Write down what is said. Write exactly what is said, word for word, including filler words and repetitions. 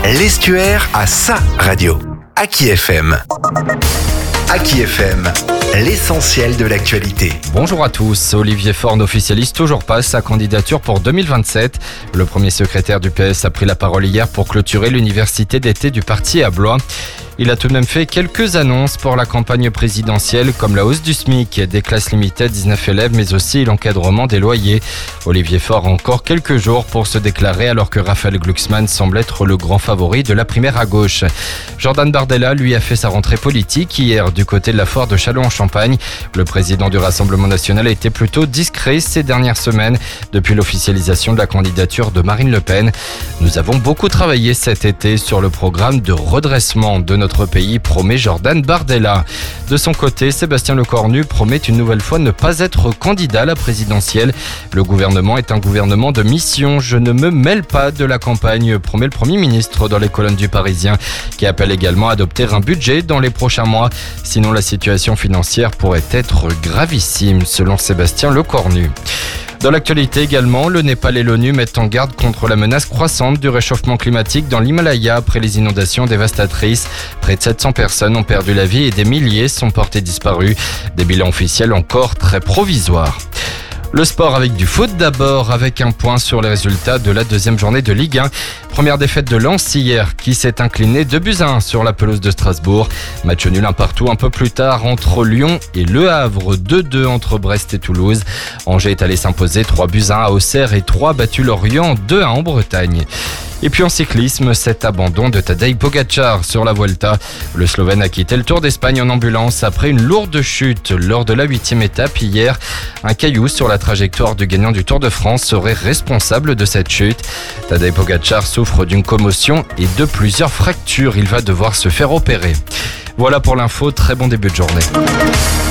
L'Estuaire a sa radio. Aki F M. Aki F M, l'essentiel de l'actualité. Bonjour à tous. Olivier Faure n'officialise toujours pas sa candidature pour deux mille vingt-sept. Le premier secrétaire du P S a pris la parole hier pour clôturer l'université d'été du parti à Blois. Il a tout de même fait quelques annonces pour la campagne présidentielle, comme la hausse du SMIC, des classes limitées à dix-neuf élèves, mais aussi l'encadrement des loyers. Olivier Faure a encore quelques jours pour se déclarer, alors que Raphaël Glucksmann semble être le grand favori de la primaire à gauche. Jordan Bardella, lui, a fait sa rentrée politique hier du côté de la foire de Châlons-en-Champagne. Le président du Rassemblement national a été plutôt discret ces dernières semaines, depuis l'officialisation de la candidature de Marine Le Pen. Nous avons beaucoup travaillé cet été sur le programme de redressement de notre pays, promet Jordan Bardella. De son côté, Sébastien Lecornu promet une nouvelle fois ne pas être candidat à la présidentielle. Le gouvernement est un gouvernement de mission. Je ne me mêle pas de la campagne, promet le Premier ministre dans les colonnes du Parisien, qui appelle également à adopter un budget dans les prochains mois. Sinon, la situation financière pourrait être gravissime, selon Sébastien Lecornu. Dans l'actualité également, le Népal et l'ONU mettent en garde contre la menace croissante du réchauffement climatique dans l'Himalaya après les inondations dévastatrices. Près de sept cents personnes ont perdu la vie et des milliers sont portés disparus. Des bilans officiels encore très provisoires. Le sport avec du foot d'abord, avec un point sur les résultats de la deuxième journée de Ligue un. Première défaite de Lens hier, qui s'est incliné deux buts à un sur la pelouse de Strasbourg. Match nul un partout un peu plus tard entre Lyon et Le Havre, deux deux entre Brest et Toulouse. Angers est allé s'imposer trois buts à un à Auxerre et trois a battu Lorient deux à un en Bretagne. Et puis en cyclisme, cet abandon de Tadej Pogačar sur la Vuelta. Le Slovène a quitté le Tour d'Espagne en ambulance après une lourde chute lors de la huitième étape hier. Un caillou sur la trajectoire du gagnant du Tour de France serait responsable de cette chute. Tadej Pogačar souffre d'une commotion et de plusieurs fractures. Il va devoir se faire opérer. Voilà pour l'info, très bon début de journée.